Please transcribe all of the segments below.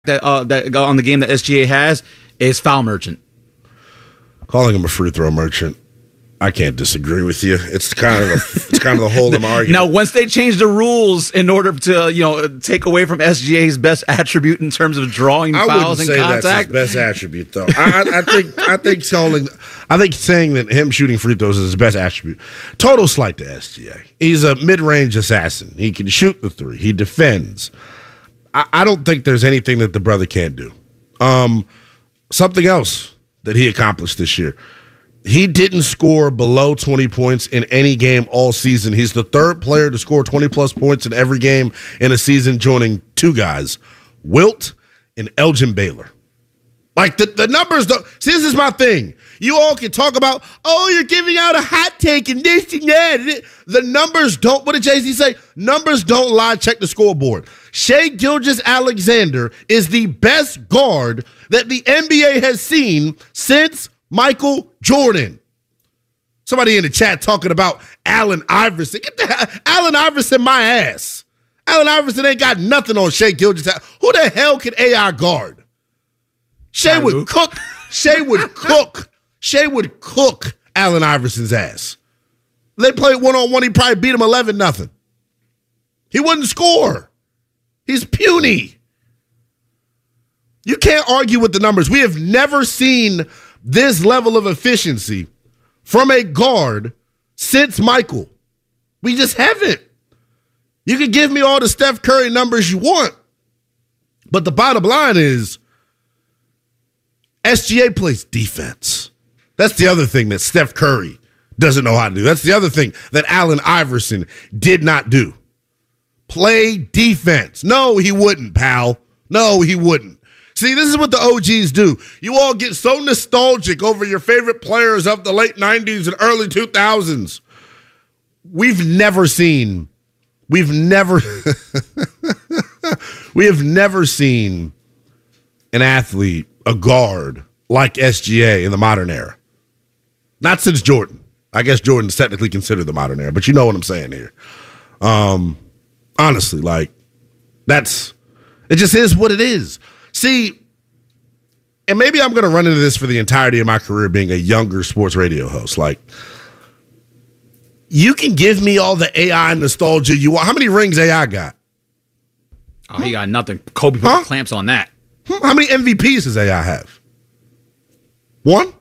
that on the game that SGA has is foul merchant. Calling him a free throw merchant, I can't disagree with you. It's kind of the whole of my argument. Now, once they change the rules in order to take away from SGA's best attribute in terms of drawing fouls and contact, that's his best attribute, though. I think saying that him shooting free throws is his best attribute. Total slight to SGA. He's a mid-range assassin. He can shoot the three. He defends. I don't think there's anything that the brother can't do. Something else that he accomplished this year. He didn't score below 20 points in any game all season. He's the third player to score 20-plus points in every game in a season, joining two guys, Wilt and Elgin Baylor. Like, the numbers don't – see, this is my thing. You all can talk about, you're giving out a hot take and this and that. The numbers don't – what did Jay-Z say? Numbers don't lie. Check the scoreboard. Shai Gilgeous-Alexander is the best guard that the NBA has seen since Michael Jordan. Somebody in the chat talking about Allen Iverson. Get the Allen Iverson my ass. Allen Iverson ain't got nothing on Shai Gilgeous. Who the hell can AI guard? Shai would cook. Shai would cook Allen Iverson's ass. They played one-on-one, he probably beat him 11-0. He wouldn't score. He's puny. You can't argue with the numbers. We have never seen this level of efficiency from a guard since Michael. We just haven't. You can give me all the Steph Curry numbers you want, but the bottom line is SGA plays defense. That's the other thing that Steph Curry doesn't know how to do. That's the other thing that Allen Iverson did not do. Play defense. No, he wouldn't, pal. No, he wouldn't. See, this is what the OGs do. You all get so nostalgic over your favorite players of the late 90s and early 2000s. We have never seen an athlete, a guard, like SGA in the modern era. Not since Jordan. I guess Jordan's technically considered the modern era, but you know what I'm saying here. Honestly, it just is what it is. See, and maybe I'm going to run into this for the entirety of my career being a younger sports radio host. Like, you can give me all the AI nostalgia you want. How many rings AI got? Oh, he got nothing. Kobe put the clamps on that. How many MVPs does AI have? One?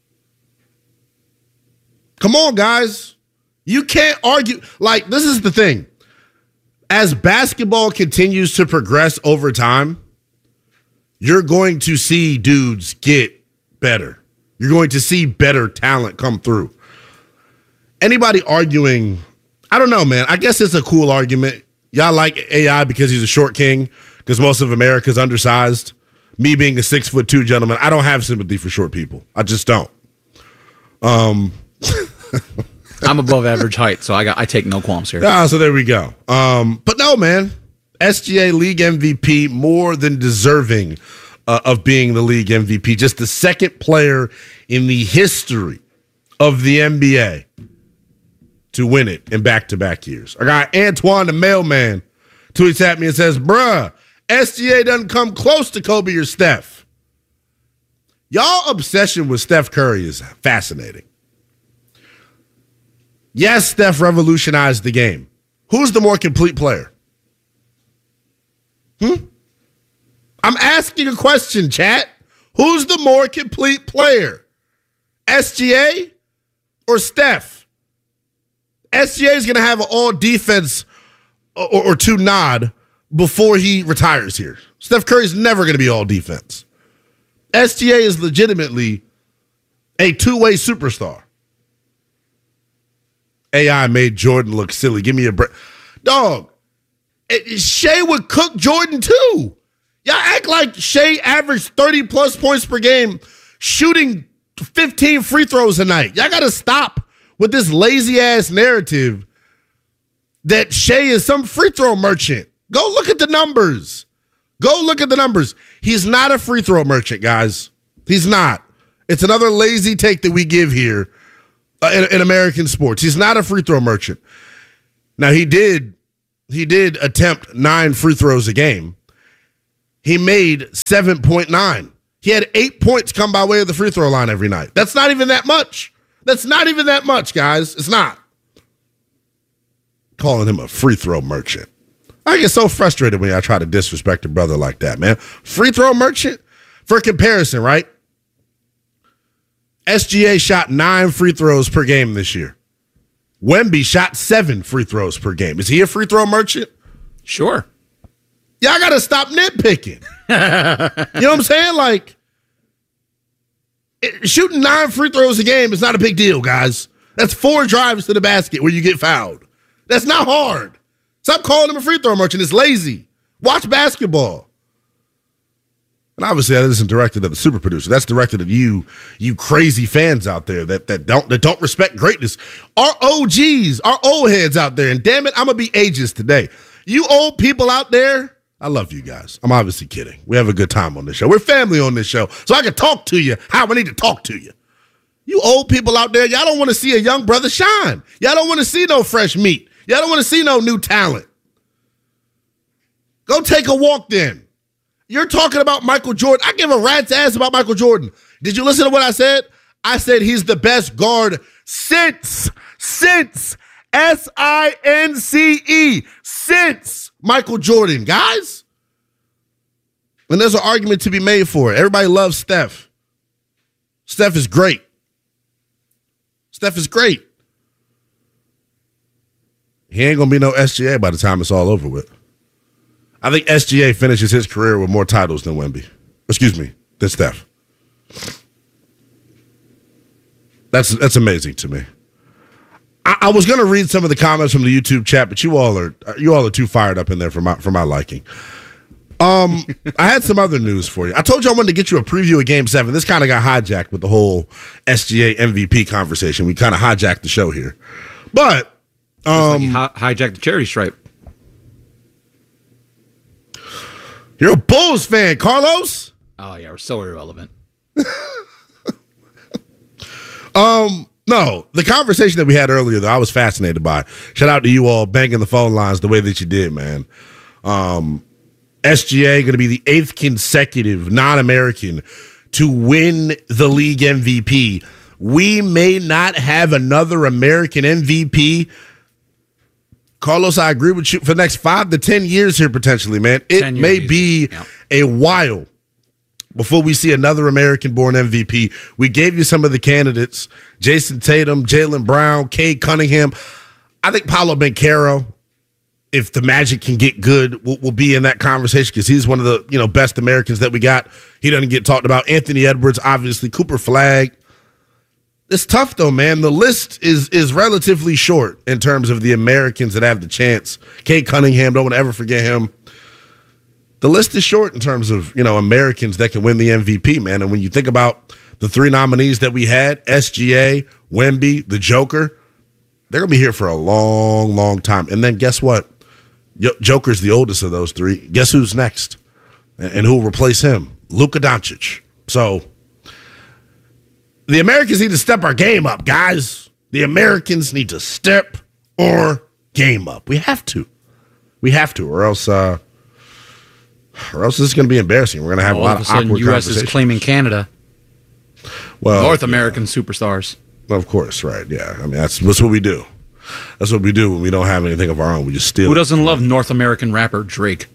Come on, guys. You can't argue. Like, this is the thing. As basketball continues to progress over time, you're going to see dudes get better. You're going to see better talent come through. Anybody arguing, I don't know, man. I guess it's a cool argument. Y'all like AI because he's a short king, because most of America's undersized. Me being a 6'2" gentleman, I don't have sympathy for short people. I just don't. I'm above average height, so I take no qualms here. So there we go. But no, man. SGA league MVP, more than deserving of being the league MVP. Just the second player in the history of the NBA to win it in back-to-back years. I got Antoine the mailman tweets at me and says, bruh, SGA doesn't come close to Kobe or Steph. Y'all obsession with Steph Curry is fascinating. Yes, Steph revolutionized the game. Who's the more complete player? I'm asking a question, chat. Who's the more complete player? SGA or Steph? SGA is going to have an all-defense or two nod before he retires here. Steph Curry's never going to be all-defense. SGA is legitimately a two-way superstar. AI made Jordan look silly. Give me a break. Dog, Shai would cook Jordan too. Y'all act like Shai averaged 30-plus points per game, shooting 15 free throws a night. Y'all got to stop with this lazy-ass narrative that Shai is some free throw merchant. Go look at the numbers. He's not a free throw merchant, guys. He's not. It's another lazy take that we give here in American sports. He's not a free throw merchant. Now, he did attempt 9 free throws a game. he made 7.9. He had 8 points come by way of the free throw line every night. That's not even that much. That's not even that much, guys. It's not. Calling him a free throw merchant. I get so frustrated when I try to disrespect a brother like that, man. Free throw merchant? For comparison, right? SGA shot 9 free throws per game this year. Wemby shot 7 free throws per game. Is he a free throw merchant? Sure. Y'all got to stop nitpicking. You know what I'm saying? Like, shooting 9 free throws a game is not a big deal, guys. That's 4 drives to the basket where you get fouled. That's not hard. Stop calling him a free throw merchant. It's lazy. Watch basketball. And obviously, that isn't directed at the super producer. That's directed at you crazy fans out there that don't respect greatness. Our OGs, our old heads out there. And damn it, I'm going to be ageist today. You old people out there, I love you guys. I'm obviously kidding. We have a good time on this show. We're family on this show. So I can talk to you how I need to talk to you. You old people out there, y'all don't want to see a young brother shine. Y'all don't want to see no fresh meat. Y'all don't want to see no new talent. Go take a walk then. You're talking about Michael Jordan. I give a rat's ass about Michael Jordan. Did you listen to what I said? I said he's the best guard since S-I-N-C-E, since Michael Jordan, guys. And there's an argument to be made for it. Everybody loves Steph. Steph is great. Steph is great. He ain't going to be no SGA by the time it's all over with. I think SGA finishes his career with more titles than Wemby. Excuse me, than Steph. That's amazing to me. I was going to read some of the comments from the YouTube chat, but you all are too fired up in there for my liking. I had some other news for you. I told you I wanted to get you a preview of Game 7. This kind of got hijacked with the whole SGA MVP conversation. We kind of hijacked the show here. But hijacked the charity stripe. You're a Bulls fan, Carlos? Oh, yeah, we're so irrelevant. No, the conversation that we had earlier, though, I was fascinated by. Shout out to you all banging the phone lines the way that you did, man. SGA going to be the 8th consecutive non-American to win the league MVP. We may not have another American MVP. Carlos, I agree with you for the next 5 to 10 years here, potentially, man. It may be a while before we see another American-born MVP. We gave you some of the candidates: Jason Tatum, Jaylen Brown, Cade Cunningham. I think Paolo Banchero, if the Magic can get good, will be in that conversation because he's one of the best Americans that we got. He doesn't get talked about. Anthony Edwards, obviously. Cooper Flagg. It's tough, though, man. The list is relatively short in terms of the Americans that have the chance. Cade Cunningham, don't want to ever forget him. The list is short in terms of, Americans that can win the MVP, man. And when you think about the 3 nominees that we had, SGA, Wemby, the Joker, they're going to be here for a long, long time. And then guess what? Joker's the oldest of those 3. Guess who's next? And who will replace him? Luka Doncic. So the Americans need to step our game up, guys. The Americans need to step our game up. We have to. Or else this is going to be embarrassing. We're going to have a lot of awkward U.S. is claiming Canada. Well, North American superstars. Of course, right? Yeah. I mean, that's what we do. That's what we do when we don't have anything of our own. We just steal. Who doesn't love North American rapper Drake?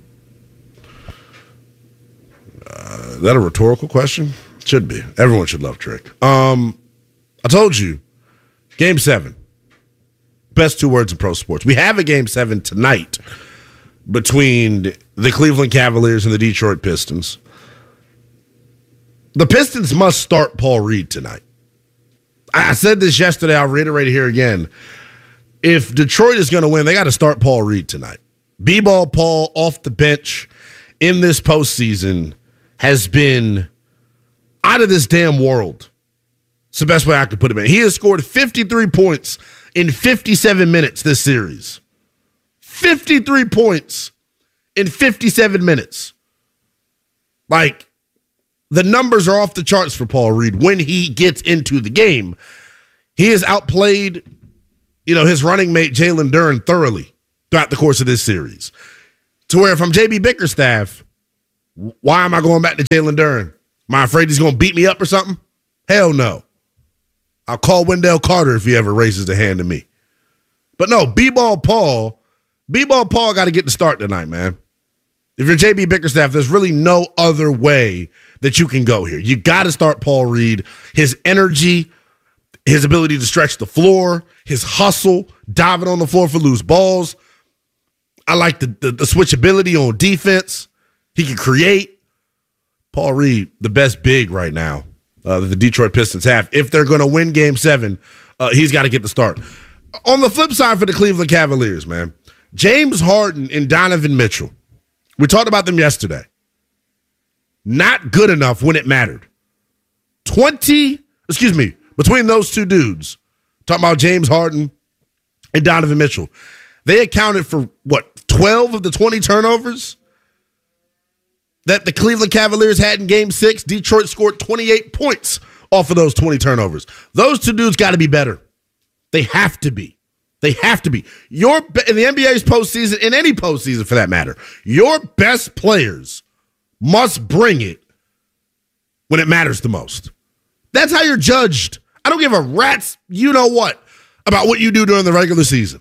Is that a rhetorical question? Should be. Everyone should love Drake. I told you, Game 7. Best 2 words in pro sports. We have a Game 7 tonight between the Cleveland Cavaliers and the Detroit Pistons. The Pistons must start Paul Reed tonight. I said this yesterday. I'll reiterate it here again. If Detroit is going to win, they got to start Paul Reed tonight. B-ball Paul off the bench in this postseason has been out of this damn world. It's the best way I could put it, man. He has scored 53 points in 57 minutes this series. 53 points in 57 minutes. Like, the numbers are off the charts for Paul Reed when he gets into the game. He has outplayed, his running mate Jalen Duren thoroughly throughout the course of this series. To where if I'm JB Bickerstaff, Why am I going back to Jalen Duren? Am I afraid he's going to beat me up or something? Hell no. I'll call Wendell Carter if he ever raises a hand to me. But no, B-Ball Paul got to get the start tonight, man. If you're JB Bickerstaff, there's really no other way that you can go here. You got to start Paul Reed. His energy, his ability to stretch the floor, his hustle, diving on the floor for loose balls. I like the switchability on defense. He can create. Paul Reed, the best big right now that the Detroit Pistons have. If they're going to win Game 7, he's got to get the start. On the flip side for the Cleveland Cavaliers, man, James Harden and Donovan Mitchell, we talked about them yesterday. Not good enough when it mattered. Between those two dudes, talking about James Harden and Donovan Mitchell, they accounted for, 12 of the 20 turnovers that the Cleveland Cavaliers had in Game 6. Detroit scored 28 points off of those 20 turnovers. Those two dudes got to be better. They have to be. They have to be. In the NBA's postseason, in any postseason for that matter, your best players must bring it when it matters the most. That's how you're judged. I don't give a rat's you-know-what about what you do during the regular season.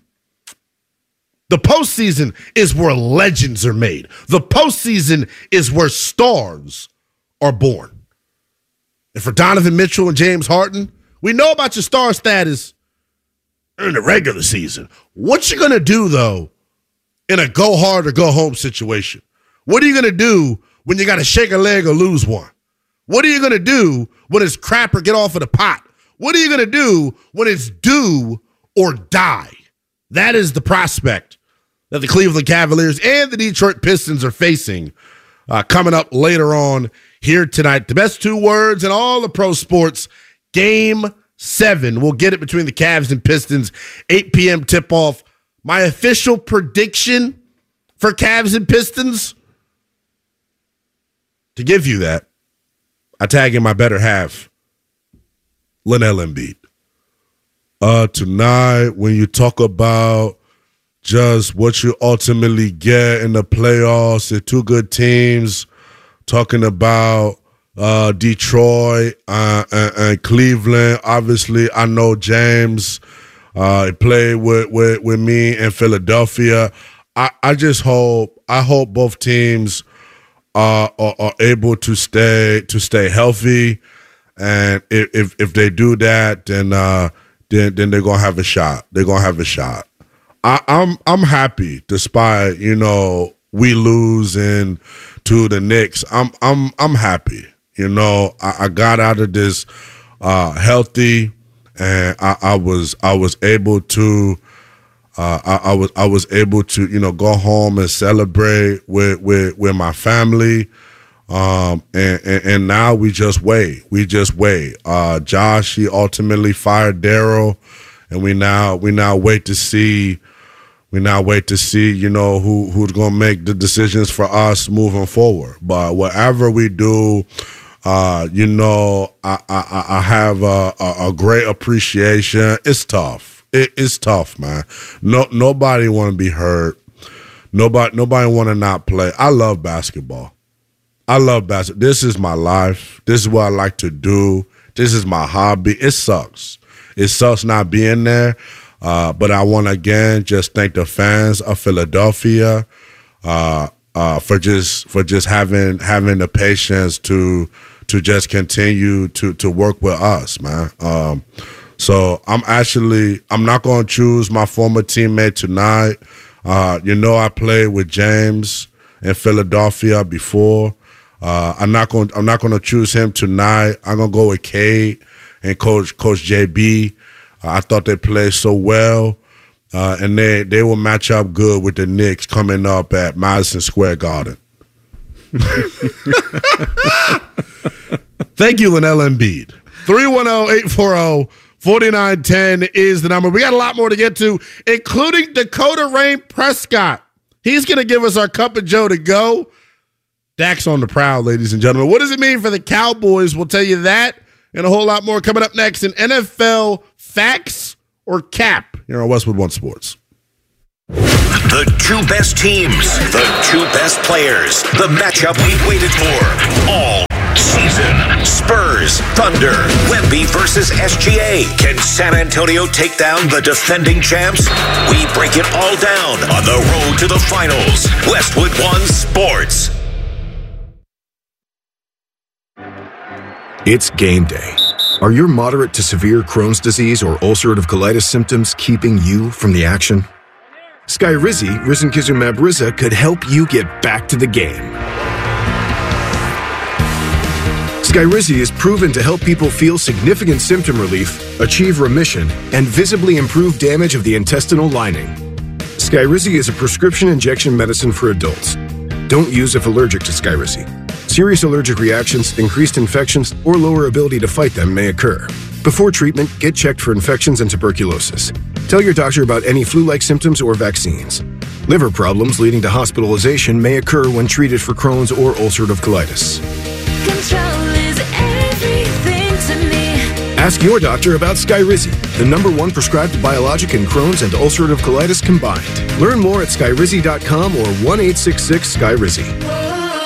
The postseason is where legends are made. The postseason is where stars are born. And for Donovan Mitchell and James Harden, we know about your star status in the regular season. What you going to do, though, in a go hard or go home situation? What are you going to do when you got to shake a leg or lose one? What are you going to do when it's crap or get off of the pot? What are you going to do when it's do or die? That is the prospect that the Cleveland Cavaliers and the Detroit Pistons are facing coming up later on here tonight. The best two words in all the pro sports, Game 7. We'll get it between the Cavs and Pistons, 8 p.m. tip-off. My official prediction for Cavs and Pistons, to give you that, I tag in my better half, Linnell Embiid. Tonight, when you talk about just what you ultimately get in the playoffs, the two good teams, talking about Detroit and Cleveland. Obviously, I know James. He played with me in Philadelphia. I just hope both teams are able to stay healthy, and if they do that, then they're gonna have a shot. They're gonna have a shot. I'm happy despite we losing to the Knicks. I'm happy. I got out of this healthy, and I was able to go home and celebrate with my family. And now we just wait. Josh, he ultimately fired Daryl, and we now wait to see. Who's gonna make the decisions for us moving forward. But whatever we do, I have a great appreciation. It's tough. It's tough, man. Nobody want to be hurt. Nobody want to not play. I love basketball. This is my life. This is what I like to do. This is my hobby. It sucks. It sucks not being there. But I want to again just thank the fans of Philadelphia for just having the patience to just continue to work with us, man. So I'm not going to choose my former teammate tonight. I played with James in Philadelphia before. I'm not going to choose him tonight. I'm going to go with Cade and Coach JB. I thought they played so well, and they will match up good with the Knicks coming up at Madison Square Garden. Thank you, Linnell Embiid. 310-840-4910 is the number. We got a lot more to get to, including Dakota Rain Prescott. He's going to give us our Cup of Joe to go. Dak's on the prowl, ladies and gentlemen. What does it mean for the Cowboys? We'll tell you that and a whole lot more coming up next in NFL Facts or Cap here on Westwood One Sports. The two best teams, the two best players, the matchup we've waited for all season. Spurs, Thunder, Wemby versus SGA. Can San Antonio take down the defending champs? We break it all down on the road to the finals. Westwood One Sports. It's game day. Are your moderate to severe Crohn's disease or ulcerative colitis symptoms keeping you from the action? Skyrizi, risankizumab Riza, could help you get back to the game. Skyrizi is proven to help people feel significant symptom relief, achieve remission, and visibly improve damage of the intestinal lining. Skyrizi is a prescription injection medicine for adults. Don't use if allergic to Skyrizi. Serious allergic reactions, increased infections, or lower ability to fight them may occur. Before treatment, get checked for infections and tuberculosis. Tell your doctor about any flu-like symptoms or vaccines. Liver problems leading to hospitalization may occur when treated for Crohn's or ulcerative colitis. Control is everything to me. Ask your doctor about Skyrizi, the #1 prescribed biologic in Crohn's and ulcerative colitis combined. Learn more at skyrizi.com or 1-866-SKYRIZI.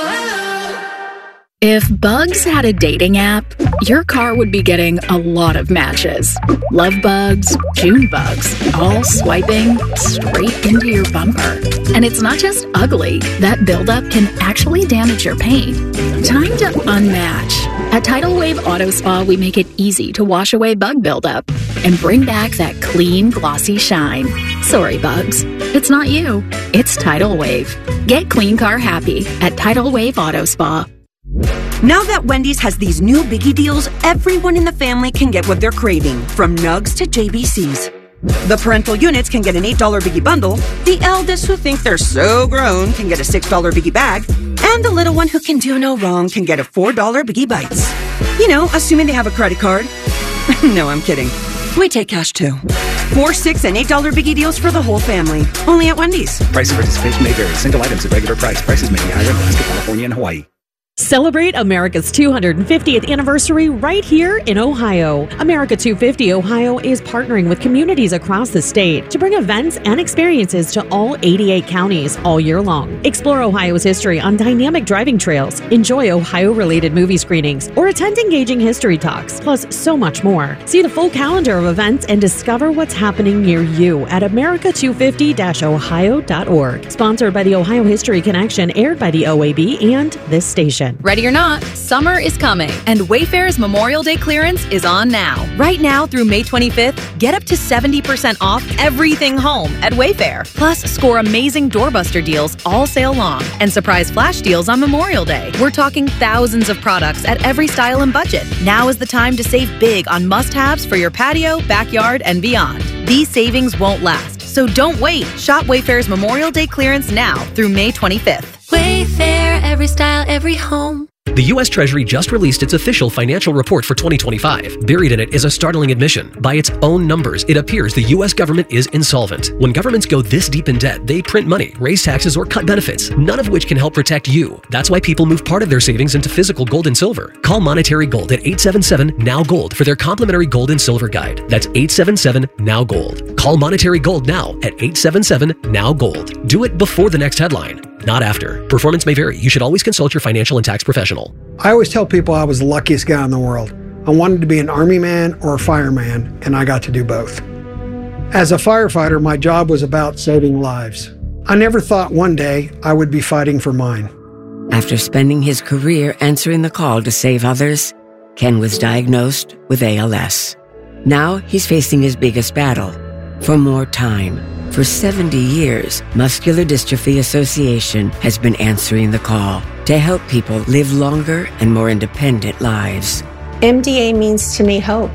If Bugs had a dating app, your car would be getting a lot of matches. Love bugs, June bugs, all swiping straight into your bumper. And it's not just ugly. That buildup can actually damage your paint. Time to unmatch. At Tidal Wave Auto Spa, we make it easy to wash away bug buildup and bring back that clean, glossy shine. Sorry, bugs. It's not you. It's Tidal Wave. Get clean car happy at Tidal Wave Auto Spa. Now that Wendy's has these new biggie deals, everyone in the family can get what they're craving, from nugs to JBCs. The parental units can get an $8 biggie bundle, the eldest who think they're so grown can get a $6 biggie bag, and the little one who can do no wrong can get a $4 biggie bites. You know, assuming they have a credit card. No, I'm kidding. We take cash too. 4, 6, and $8 biggie deals for the whole family. Only at Wendy's. Price of participation may vary. Single items at regular price. Prices may be higher in Alaska, California, and Hawaii. Celebrate America's 250th anniversary right here in Ohio. America 250 Ohio is partnering with communities across the state to bring events and experiences to all 88 counties all year long. Explore Ohio's history on dynamic driving trails, enjoy Ohio-related movie screenings, or attend engaging history talks, plus so much more. See the full calendar of events and discover what's happening near you at america250-ohio.org. Sponsored by the Ohio History Connection, aired by the OAB and this station. Ready or not, summer is coming, and Wayfair's Memorial Day clearance is on now. Right now through May 25th, get up to 70% off everything home at Wayfair. Plus, score amazing doorbuster deals all sale long and surprise flash deals on Memorial Day. We're talking thousands of products at every style and budget. Now is the time to save big on must-haves for your patio, backyard, and beyond. These savings won't last, so don't wait. Shop Wayfair's Memorial Day clearance now through May 25th. Wayfair, every style, every home. The U.S. Treasury just released its official financial report for 2025. Buried in it is a startling admission. By its own numbers, it appears the U.S. government is insolvent. When governments go this deep in debt, they print money, raise taxes, or cut benefits, none of which can help protect you. That's why people move part of their savings into physical gold and silver. Call Monetary Gold at 877-NOW-GOLD for their complimentary gold and silver guide. That's 877-NOW-GOLD. Call Monetary Gold now at 877-NOW-GOLD. Do it before the next headline, not after. Performance may vary. You should always consult your financial and tax professional. I always tell people I was the luckiest guy in the world. I wanted to be an army man or a fireman, and I got to do both. As a firefighter, my job was about saving lives. I never thought one day I would be fighting for mine. After spending his career answering the call to save others, Ken was diagnosed with ALS. Now he's facing his biggest battle, for more time. For 70 years, Muscular Dystrophy Association has been answering the call to help people live longer and more independent lives. MDA means to me hope.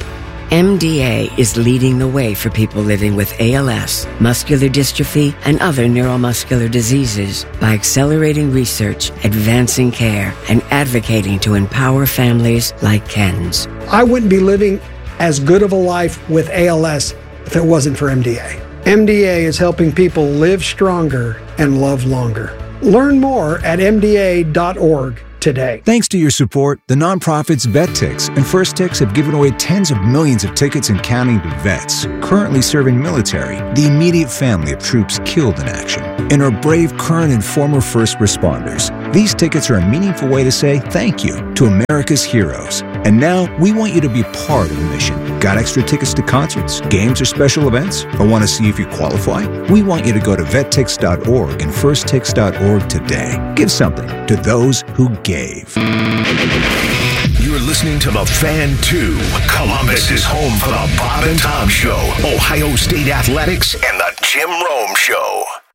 MDA is leading the way for people living with ALS, muscular dystrophy, and other neuromuscular diseases by accelerating research, advancing care, and advocating to empower families like Ken's. I wouldn't be living as good of a life with ALS if it wasn't for MDA. MDA is helping people live stronger and love longer. Learn more at MDA.org. today. Thanks to your support, the nonprofits VetTix and First Tix have given away tens of millions of tickets and counting to vets currently serving military, the immediate family of troops killed in action, and our brave current and former first responders. These tickets are a meaningful way to say thank you to America's heroes. And now we want you to be part of the mission. Got extra tickets to concerts, games, or special events? Or want to see if you qualify? We want you to go to vettix.org and firsttix.org today. Give something to those who gave. You're listening to The Fan 2. Columbus is home for the Bob and Tom Show, Ohio State Athletics, and the Jim Rome Show.